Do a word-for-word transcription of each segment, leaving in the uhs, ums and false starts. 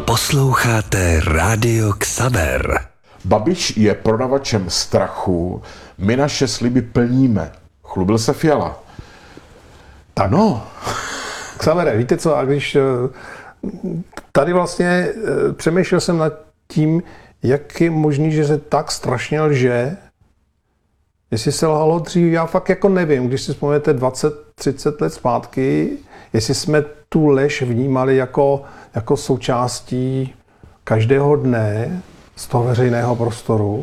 Posloucháte Rádio Xaver. Babiš je prodavačem strachu, my naše sliby plníme. Chlubil se Fiala. Tak no. Xavere, víte co, a když tady vlastně přemýšlel jsem nad tím, jak je možný, že se tak strašně lže, jestli se lhalo dřív, já fakt jako nevím, když si vzpomněte dvacet třicet let zpátky, jestli jsme tu lež vnímali jako, jako součástí každého dne z toho veřejného prostoru.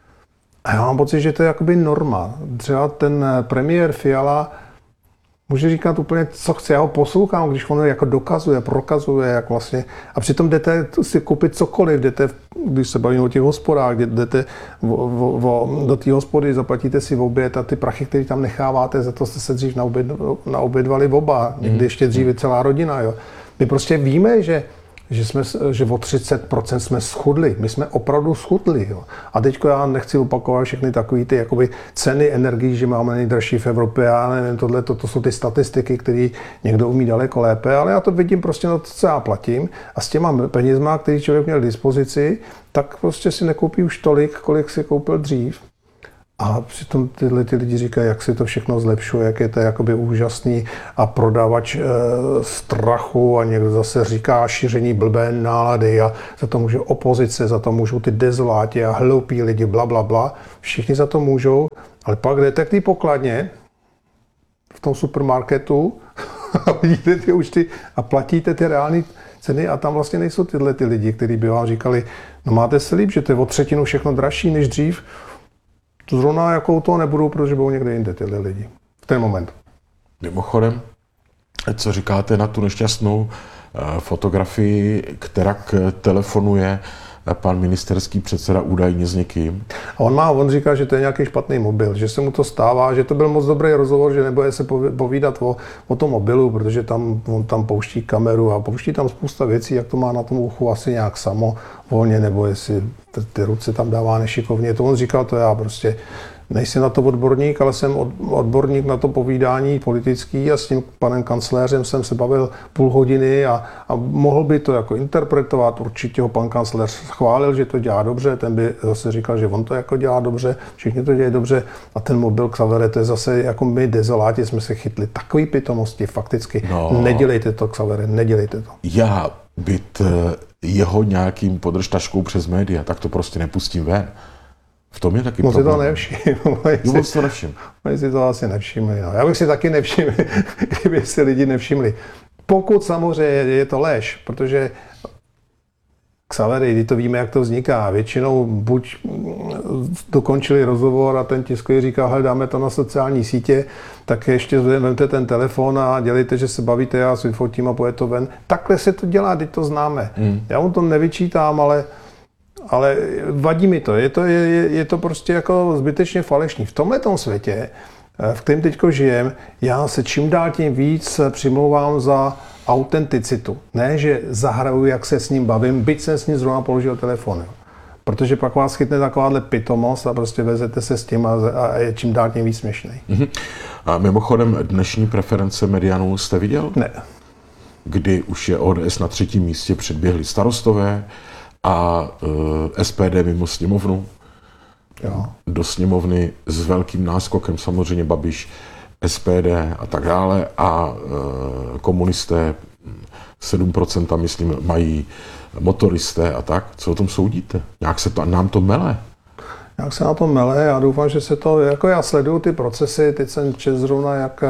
A já mám pocit, že to je jakoby norma. Třeba ten premiér Fiala může říkat úplně, co chce. Já ho poslouchám, když on jako dokazuje, prokazuje, jak vlastně. A přitom jdete si koupit cokoliv, jdete, když se bavíme o těch hospodách, jdete vo, vo, vo, do té hospody, zaplatíte si oběd a ty prachy, které tam necháváte, za to jste se dřív naoběd, naobědvali oba, někdy ještě dříve celá rodina. Jo. My prostě víme, že Že, jsme, že o třicet procent jsme schudli. My jsme opravdu schudli. Jo. A teď já nechci opakovat všechny takové ty jakoby ceny energií, že máme nejdražší v Evropě. Já nevím, tohle, to, to jsou ty statistiky, které někdo umí daleko lépe, ale já to vidím prostě na to, co já platím. A s těma penězma, který člověk měl k dispozici, tak prostě si nekoupí už tolik, kolik si koupil dřív. A přitom tyhle ty lidi říkají, jak se to všechno zlepšuje, jak je to jakoby úžasný a prodavač e, strachu a někdo zase říká šíření blbé nálady a za to může opozice, za to můžou ty dezoláti a hloupí lidi, bla, bla, bla. Všichni za to můžou, ale pak jdete k té pokladně v tom supermarketu a vidíte ty účty a platíte ty reální ceny a tam vlastně nejsou tyhle ty lidi, kteří by vám říkali, no máte se líp, že to je o třetinu všechno dražší než dřív. To zrovna jako to nebudou, protože budou někde jinde tyhle lidi. V ten moment. Mimochodem, co říkáte na tu nešťastnou fotografii, která telefonuje pan ministerský předseda údajně s někým? A on má, on říká, že to je nějaký špatný mobil, že se mu to stává, že to byl moc dobrý rozhovor, že neboje se povídat o, o tom mobilu, protože tam, on tam pouští kameru a pouští tam spousta věcí, jak to má na tom uchu asi nějak samo, volně, nebo jestli ty, ty ruce tam dává nešikovně. To on říkal, to já prostě nejsem na to odborník, ale jsem odborník na to povídání politický a s tím panem kancléřem jsem se bavil půl hodiny a, a mohl by to jako interpretovat. Určitě ho pan kancléř chválil, že to dělá dobře, ten by zase říkal, že on to jako dělá dobře, všichni to dělají dobře a ten mobil Xavere, to je zase jako my dezoláti jsme se chytli takový pitomosti, fakticky. No. Nedělejte to, Xavere, nedělejte to. Já být jeho nějakým podržtaškou přes média, tak to prostě nepustím ven. V tom je taky moc problém. Si to nevšiml. Jo, moc to nevšiml. Oni si to asi nevšimli. No. Já bych si taky nevšiml, kdyby si lidi nevšimli. Pokud samozřejmě je to lež, protože Xavery, kdy to víme, jak to vzniká. Většinou buď dokončili rozhovor a ten tiskový říká, hledáme to na sociální sítě, tak ještě vemte ten telefon a dělejte, že se bavíte, já si vyfotím a pojede to ven. Takhle se to dělá, teď to známe. Hmm. Já mu to nevyčítám, ale Ale vadí mi to. Je to, je, je to prostě jako zbytečně falešný. V tomhletom světě, v kterém teďko žijem, já se čím dál tím víc přimlouvám za autenticitu. Ne, že zahraju, jak se s ním bavím, byť jsem s ním zrovna položil telefon. Jo. Protože pak vás chytne takováhle pitomost a prostě vezete se s tím a, a je čím dál tím víc směšnej. Mm-hmm. A mimochodem dnešní preference medianů jste viděl? Ne. Kdy už je O D S na třetím místě, předběhli Starostové a e, S P D mimo sněmovnu. Jo. Do sněmovny s velkým náskokem samozřejmě Babiš, S P D a tak dále a e, komunisté sedm procent myslím mají motoristé a tak. Co o tom soudíte? Jak se to, nám to mele? Jak se na to mele, já doufám, že se to, jako já sleduju ty procesy, teď jsem četl zrovna, jak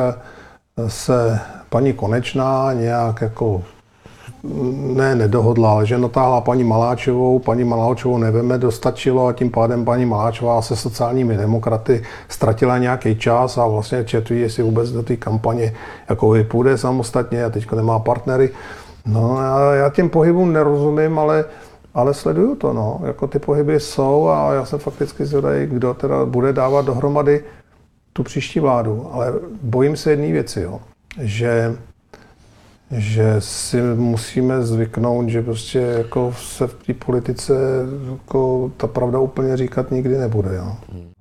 se paní Konečná nějak jako ne, nedohodla, ale že natáhla paní Maláčovou, paní Maláčovou neveme, dostačilo a tím pádem paní Maláčová se sociálními demokraty ztratila nějaký čas a vlastně četují, jestli vůbec do té kampaně jako půjde samostatně a teďka nemá partnery. No já, já těm pohybům nerozumím, ale, ale sleduju to, no. Jako ty pohyby jsou a já jsem fakticky zvědavý, kdo teda bude dávat dohromady tu příští vládu. Ale bojím se jedné věci, jo, že že si musíme zvyknout, že prostě jako se v té politice jako ta pravda úplně říkat nikdy nebude. Jo.